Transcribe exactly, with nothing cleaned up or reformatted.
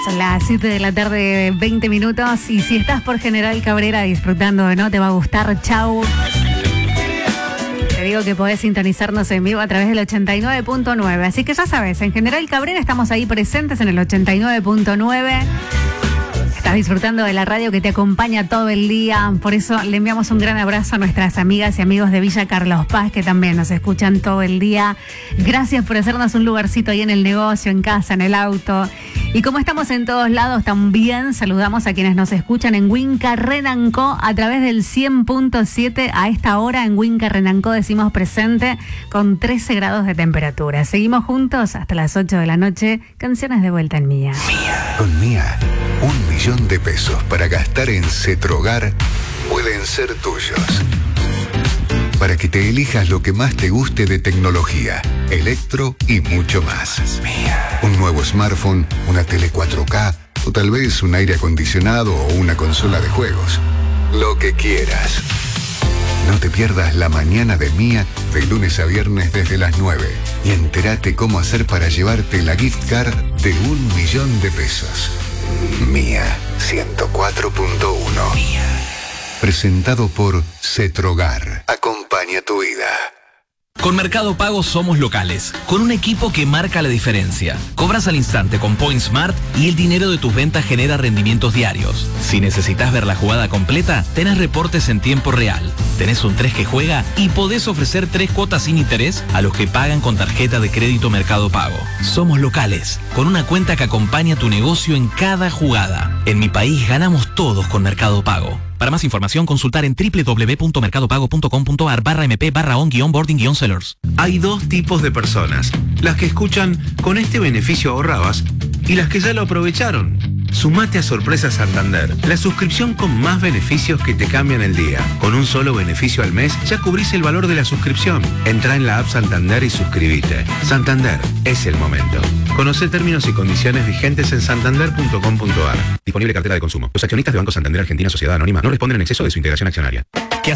las siete de la tarde, veinte minutos. Y si estás por General Cabrera disfrutando de No Te Va a Gustar, chau. Te digo que podés sintonizarnos en vivo a través del ochenta y nueve punto nueve. Así que ya sabes, en General Cabrera estamos ahí presentes en el ochenta y nueve punto nueve. Estás disfrutando de la radio que te acompaña todo el día. Por eso le enviamos un gran abrazo a nuestras amigas y amigos de Villa Carlos Paz, que también nos escuchan todo el día. Gracias por hacernos un lugarcito ahí en el negocio, en casa, en el auto. Y como estamos en todos lados, también saludamos a quienes nos escuchan en Winca Renancó a través del cien punto siete. A esta hora en Winca Renancó decimos presente con trece grados de temperatura. Seguimos juntos hasta las ocho de la noche. Canciones de vuelta en Mía. Mía. Con Mía, un millón de pesos para gastar en Cetrogar pueden ser tuyos. Para que te elijas lo que más te guste de tecnología, electro y mucho más. Mía. Un nuevo smartphone, una tele cuatro K o tal vez un aire acondicionado o una consola de juegos. Lo que quieras. No te pierdas la mañana de Mía de lunes a viernes desde las nueve y entérate cómo hacer para llevarte la gift card de un millón de pesos. Mía ciento cuatro punto uno. Mía. Presentado por Cetrogar. Acompaña tu vida. Con Mercado Pago somos locales, con un equipo que marca la diferencia. Cobras al instante con Point Smart y el dinero de tus ventas genera rendimientos diarios. Si necesitas ver la jugada completa, tenés reportes en tiempo real. Tenés un tres que juega y podés ofrecer tres cuotas sin interés a los que pagan con tarjeta de crédito Mercado Pago. Somos locales, con una cuenta que acompaña tu negocio en cada jugada. En mi país ganamos todos con Mercado Pago. Para más información, consultar en doble u doble u doble u punto mercado pago punto com punto a r barra mp barra on guión boarding guión sellers. Hay dos tipos de personas: las que escuchan "con este beneficio ahorrabas" y las que ya lo aprovecharon. Sumate a Sorpresa Santander, la suscripción con más beneficios que te cambian el día. Con un solo beneficio al mes ya cubrís el valor de la suscripción. Entrá en la app Santander y suscribite. Santander, es el momento. Conocé términos y condiciones vigentes en santander punto com punto a r. Disponible cartera de consumo. Los accionistas de Banco Santander Argentina Sociedad Anónima no responden en exceso de su integración accionaria.